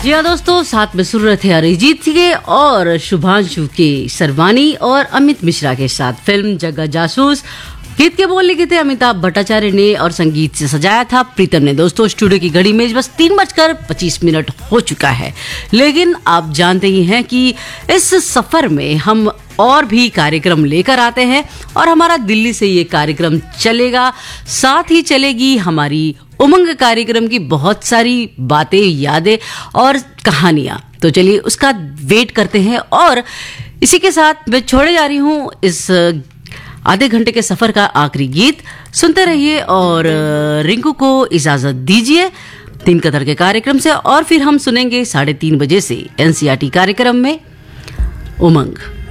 जी हाँ दोस्तों, साथ में सुन रहे थे अरिजीत के और शुभांशु के सरवानी और अमित मिश्रा के साथ फिल्म जग्गा जासूस। गीत के बोल लिखे थे अमिताभ भट्टाचार्य ने और संगीत से सजाया था प्रीतम ने। दोस्तों स्टूडियो की घड़ी में बस 3:25 हो चुका है, लेकिन आप जानते ही हैं कि इस सफर में हम और भी कार्यक्रम लेकर आते हैं और हमारा दिल्ली से ये कार्यक्रम चलेगा। साथ ही चलेगी हमारी उमंग कार्यक्रम की बहुत सारी बातें, यादें और कहानियां। तो चलिए उसका वेट करते हैं और इसी के साथ मैं छोड़े जा रही हूँ इस आधे घंटे के सफर का आखिरी गीत। सुनते रहिए और रिंकू को इजाजत दीजिए 3 कतर के कार्यक्रम से, और फिर हम सुनेंगे 3:30 बजे से एनसीईआरटी कार्यक्रम में उमंग।